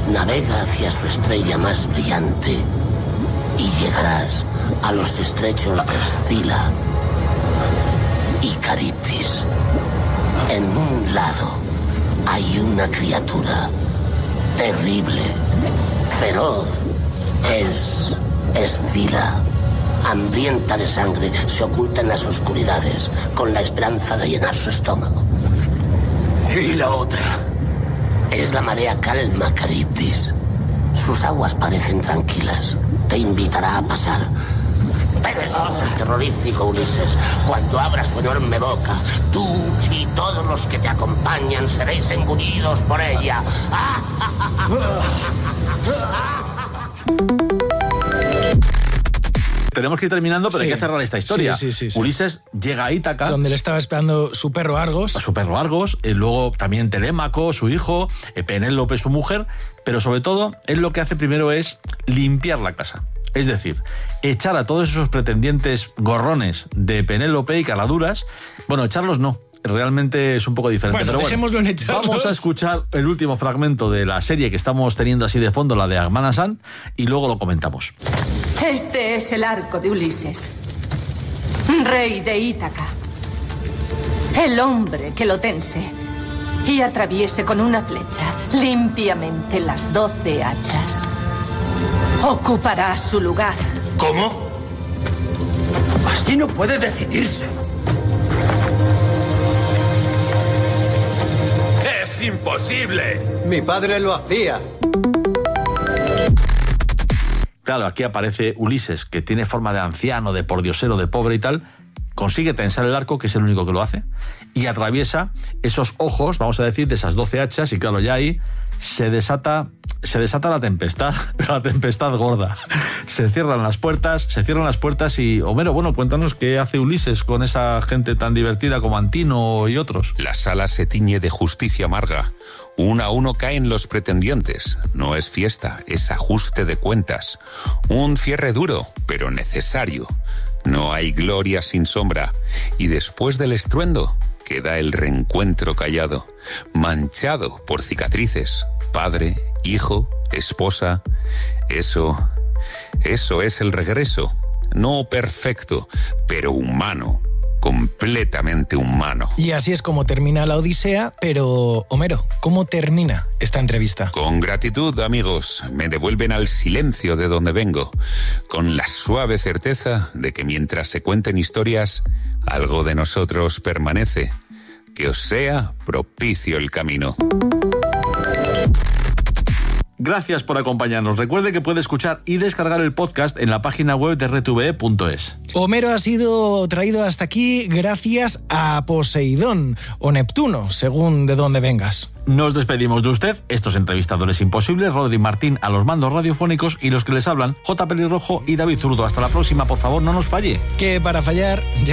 navega hacia su estrella más brillante y llegarás a los estrechos de Scylla y Caribdis. En un lado hay una criatura terrible, feroz. Es Scylla. Hambrienta de sangre, se oculta en las oscuridades con la esperanza de llenar su estómago. ¿Y la otra? Es la marea calma Caribdis. Sus aguas parecen tranquilas. Te invitará a pasar. Pero eso es el terrorífico, Ulises. Cuando abra su enorme boca, tú y todos los que te acompañan seréis engullidos por ella. Tenemos que ir terminando, pero Sí. hay que cerrar esta historia. Sí. Ulises llega a Ítaca. Donde le estaba esperando su perro Argos. A su perro Argos, y luego también Telémaco, su hijo, Penélope, su mujer, pero sobre todo, él lo que hace primero es limpiar la casa. Es decir, echar a todos esos pretendientes gorrones de Penélope y caladuras. Bueno, echarlos no. Realmente es un poco diferente. Bueno, pero dejémoslo en echarlos. Vamos a escuchar el último fragmento de la serie que estamos teniendo así de fondo, la de Agmanasan, y luego lo comentamos. Este es el arco de Ulises, rey de Ítaca. El hombre que lo tense y atraviese con una flecha limpiamente las 12 hachas. Ocupará su lugar. ¿Cómo? Así no puede decidirse. ¡Es imposible! Mi padre lo hacía. Claro, aquí aparece Ulises, que tiene forma de anciano, de pordiosero, de pobre y tal, consigue tensar el arco, que es el único que lo hace, y atraviesa esos ojos, vamos a decir, de esas 12 hachas, y claro, ya ahí se desata la tempestad, pero la tempestad gorda. Se cierran las puertas y, Homero, bueno, cuéntanos qué hace Ulises con esa gente tan divertida como Antino y otros. La sala se tiñe de justicia amarga. Uno a uno caen los pretendientes. No es fiesta, es ajuste de cuentas. Un cierre duro, pero necesario. No hay gloria sin sombra. Y después del estruendo, queda el reencuentro callado, manchado por cicatrices. Padre, hijo, esposa. Eso es el regreso. No perfecto, pero humano. Completamente humano. Y así es como termina la Odisea, pero, Homero, ¿cómo termina esta entrevista? Con gratitud, amigos, me devuelven al silencio de donde vengo, con la suave certeza de que mientras se cuenten historias, algo de nosotros permanece. Que os sea propicio el camino. Gracias por acompañarnos. Recuerde que puede escuchar y descargar el podcast en la página web de rtve.es. Homero ha sido traído hasta aquí gracias a Poseidón o Neptuno, según de dónde vengas. Nos despedimos de usted, estos entrevistadores imposibles, Rodri Martín a los mandos radiofónicos y los que les hablan, J. Pelirrojo y David Zurdo. Hasta la próxima, por favor, no nos falle. Que para fallar ya